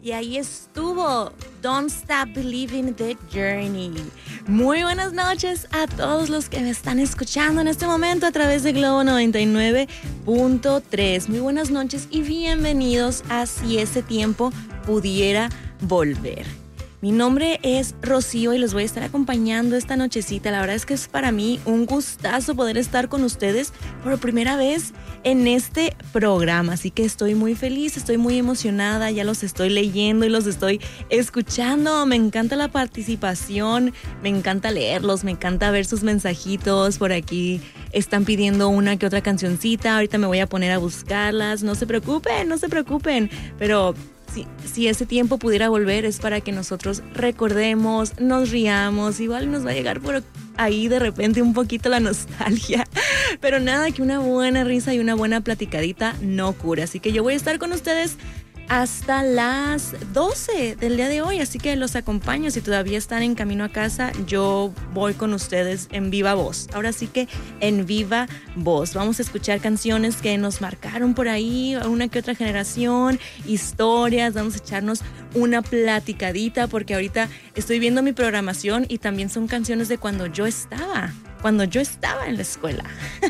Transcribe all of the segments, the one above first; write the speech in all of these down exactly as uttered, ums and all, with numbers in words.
Y ahí estuvo Don't Stop Believing the Journey. Muy buenas noches a todos los que me están escuchando en este momento a través de Globo noventa y nueve punto tres. Muy buenas noches y bienvenidos a Si ese tiempo pudiera volver. Mi nombre es Rocío y los voy a estar acompañando esta nochecita. La verdad es que es para mí un gustazo poder estar con ustedes por primera vez en este programa. Así que estoy muy feliz, estoy muy emocionada. Ya los estoy leyendo y los estoy escuchando. Me encanta la participación, me encanta leerlos, me encanta ver sus mensajitos. Por aquí están pidiendo una que otra cancioncita. Ahorita me voy a poner a buscarlas. No se preocupen, no se preocupen. Pero... Si, si ese tiempo pudiera volver es para que nosotros recordemos, nos riamos, igual nos va a llegar por ahí de repente un poquito la nostalgia, pero nada que una buena risa y una buena platicadita no cura, así que yo voy a estar con ustedes hasta las doce del día de hoy, así que los acompaño. Si todavía están en camino a casa, yo voy con ustedes en viva voz. Ahora sí que en viva voz. Vamos a escuchar canciones que nos marcaron por ahí, una que otra generación, historias, vamos a echarnos una platicadita, porque ahorita estoy viendo mi programación y también son canciones de cuando yo estaba, cuando yo estaba en la escuela.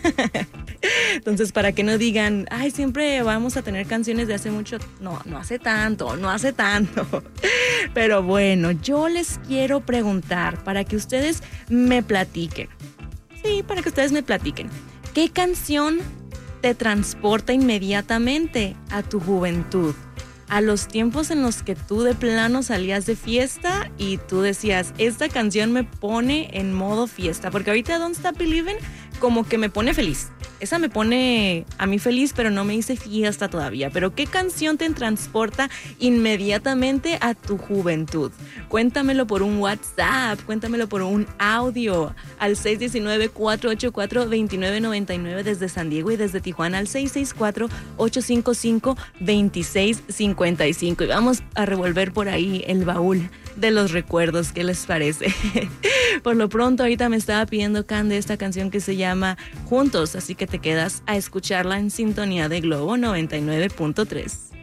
Entonces, para que no digan, ay, siempre vamos a tener canciones de hace mucho, no, no hace tanto, no hace tanto. Pero bueno, yo les quiero preguntar para que ustedes me platiquen. Sí, para que ustedes me platiquen. ¿Qué canción te transporta inmediatamente a tu juventud? A los tiempos en los que tú de plano salías de fiesta y tú decías, esta canción me pone en modo fiesta, porque ahorita Don't Stop Believing como que me pone feliz. Esa me pone a mí feliz, pero no me hice fiesta todavía. Pero ¿qué canción te transporta inmediatamente a tu juventud? Cuéntamelo por un WhatsApp, cuéntamelo por un audio al seis uno nueve, cuatro ocho cuatro, dos nueve nueve nueve desde San Diego y desde Tijuana al seis seis cuatro, ocho cinco cinco, dos seis cinco cinco. Y vamos a revolver por ahí el baúl de los recuerdos. ¿Qué les parece? Por lo pronto, ahorita me estaba pidiendo Cande esta canción que se llama Juntos, así que te quedas a escucharla en sintonía de Globo noventa y nueve punto tres.